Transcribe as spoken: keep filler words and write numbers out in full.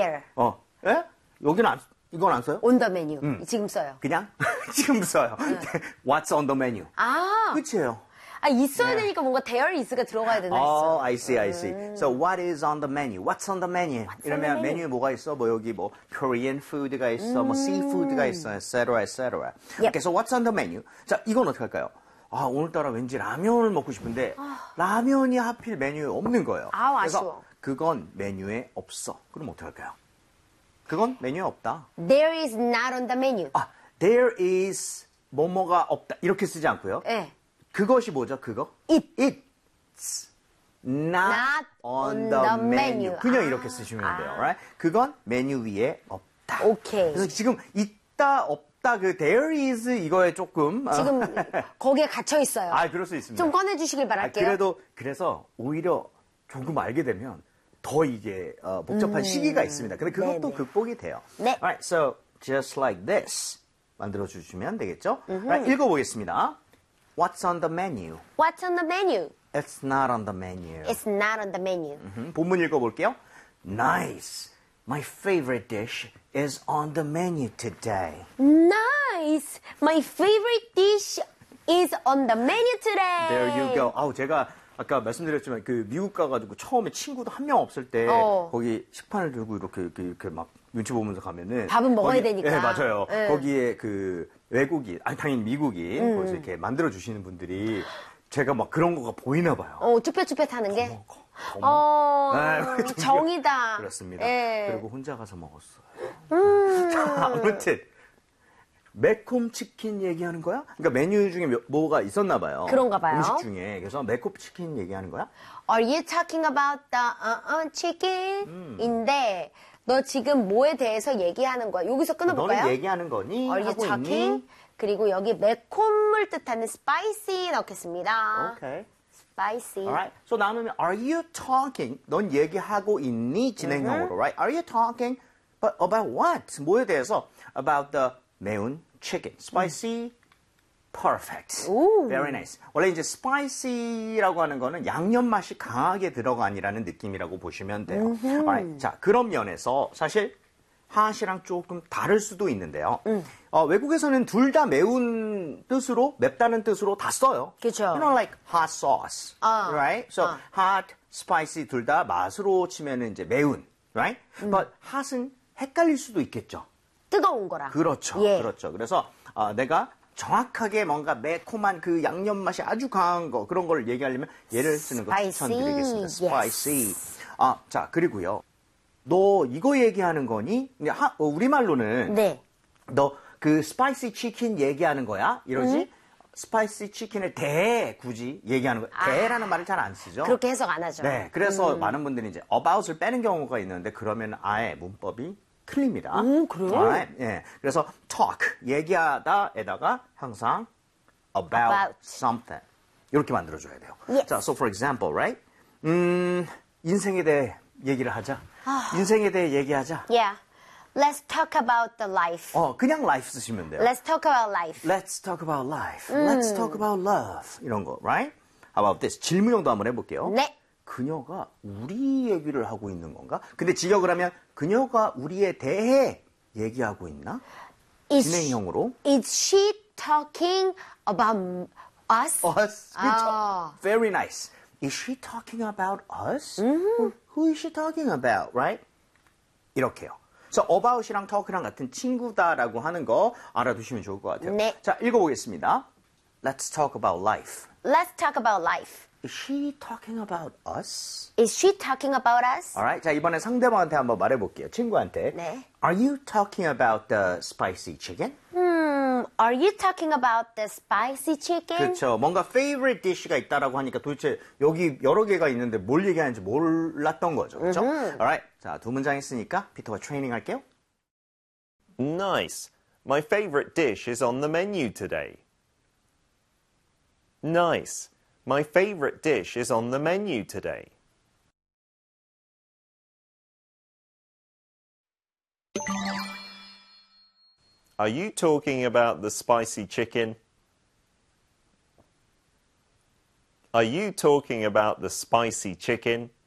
there. 어, 예? 여기는 안, 이건 안 써요? On the menu. 음. 지금 써요. 그냥 지금 써요. What's on the menu? 아, 끝이에요. 아 있어야 네. 되니까 뭔가 there is가 들어가야 되나 Oh, 했어요. I see, I see. So what is on the menu? What's on the menu? 이러면 on the menu? 메뉴에 뭐가 있어? 뭐 여기 뭐 Korean food가 있어, 뭐 seafood가 있어, et cetera, et cetera. Yep. Okay, so what's on the menu? 자, 이건 어떻게 할까요? 아, 오늘따라 왠지 라면을 먹고 싶은데 라면이 하필 메뉴에 없는 거예요. 아우, 그래서 아쉬워. 그건 메뉴에 없어. 그럼 어떻게 할까요? 그건 메뉴에 없다. There is not on the menu. 아, there is 뭐뭐가 없다. 이렇게 쓰지 않고요. 네. 그것이 뭐죠? 그거? It. It's not, Not on on the, the menu. menu. 그냥 아, 이렇게 쓰시면 돼요. 아. Right? 그건 메뉴 위에 없다. 오케이. 그래서 지금 있다 없다 그 there is 이거에 조금 어, 지금 거기에 갇혀 있어요. 아 그럴 수 있습니다. 좀 꺼내주시길 아, 바랄게요. 그래도 그래서 오히려 조금 알게 되면 더 이게 어, 복잡한 시기가 있습니다. 근데 그것도 네네. 극복이 돼요. 네. Alright, so just like this 만들어 주시면 되겠죠? Right, 읽어보겠습니다. What's on the menu? What's on the menu? It's not on the menu. It's not on the menu. 음, 본문 읽어볼게요. Nice. My favorite dish is on the menu today. Nice. My favorite dish is on the menu today. There you go. 아우 제가 아까 말씀드렸지만 그 미국 가가지고 처음에 친구도 한 명 없을 때 어. 거기 식판을 들고 이렇게 이렇게, 이렇게 막 눈치 보면서 가면은 밥은 먹어야 거기- 되니까. 네 맞아요. 네. 거기에 그 외국인 아니 당연히 미국인 음. 거기서 이렇게 만들어 주시는 분들이 제가 막 그런 거가 보이나 봐요. 어, 쭈뼛쭈뼛 하는 게. 먹어. 어, 네, 정이다. 그렇습니다. 예. 그리고 혼자 가서 먹었어요. 음. 자, 아무튼 매콤 치킨 얘기하는 거야? 그러니까 메뉴 중에 몇- 뭐가 있었나 봐요. 그런가 봐요. 음식 중에. 그래서 매콤 치킨 얘기하는 거야? Are you talking about the uh, uh, chicken? 음. 인데 너 지금 뭐에 대해서 얘기하는 거야? 여기서 끊어볼까요? 너는 얘기하는 거니? Are you 하고 talking? 있니? 그리고 여기 매콤을 뜻하는 spicy 넣겠습니다. 오케이. spicy. Alright. So 나누면 are you talking? 넌 얘기하고 있니? 진행형으로, right? Are you talking? But about what? 뭐에 대해서? About the 매운 chicken. Spicy. Perfect. 오. Very nice. 원래 이제 spicy라고 하는 거는 양념 맛이 강하게 들어간이라는 느낌이라고 보시면 돼요. Alright. 자, 그런 면에서 사실 하시랑 조금 다를 수도 있는데요. 음. 어, 외국에서는 둘 다 매운 뜻으로, 맵다는 뜻으로 다 써요. 그쵸. You know, like hot sauce, 아, right? So 아. hot, spicy 둘 다 맛으로 치면은 이제 매운, right? 음. But hot은 헷갈릴 수도 있겠죠. 뜨거운 거라. 그렇죠, 예. 그렇죠. 그래서 어, 내가 정확하게 뭔가 매콤한 그 양념 맛이 아주 강한 거 그런 걸 얘기하려면 얘를 쓰는 거 Spicy, 추천드리겠습니다. yes. Spicy. 아, 자 그리고요. 너 이거 얘기하는 거니? 근데 하, 어, 우리말로는 네. 너 그 스파이시 치킨 얘기하는 거야? 이러지? 스파이시 치킨을 대 굳이 얘기하는 거야. 대라는 말을 잘 안 쓰죠. 아. 그렇게 해석 안 하죠. 네, 그래서 많은 분들이 이제 about을 빼는 경우가 있는데 그러면 아예 문법이 틀립니다. 오, 그래요? Alright? 예, 그래서 talk 얘기하다에다가 항상 about, About. something 이렇게 만들어줘야 돼요. Yes. 자, so for example, right? 음, 인생에 대해 얘기를 하자. 아. 인생에 대해 얘기하자. Yeah. Let's talk about the life. 어, 그냥 life 쓰시면 돼요. Let's talk about life. Let's talk about life. Let's talk about love. 이런 거, right? How about this? 질문형도 한번 해볼게요. 네. 그녀가 우리 얘기를 하고 있는 건가? 근데 직역을 하면 그녀가 우리에 대해 얘기하고 있나? Is 진행형으로. She, is she talking about us? Us. 그렇죠. 아. Very nice. Is she talking about us? Or who is she talking about, right? 이렇게요. 그래서 about이랑 talk랑 같은 친구다라고 하는 거 알아두시면 좋을 것 같아요. 네. 자, 읽어보겠습니다. Let's talk about life. Let's talk about life. Is she talking about us? Is she talking about us? Alright. 자, 이번에 상대방한테 한번 말해볼게요. 친구한테. 네. Are you talking about the spicy chicken? Hmm, are you talking about the spicy chicken? 그렇죠. 뭔가 favorite dish가 있다라고 하니까 도대체 여기 여러 개가 있는데 뭘 얘기하는지 몰랐던 거죠. 그렇죠? Alright. 자, 두 문장 했으니까 피터가 트레이닝 할게요. Nice. My favorite dish is on the menu today. Nice. My favorite dish is on the menu today. Are you talking about the spicy chicken? Are you talking about the spicy chicken?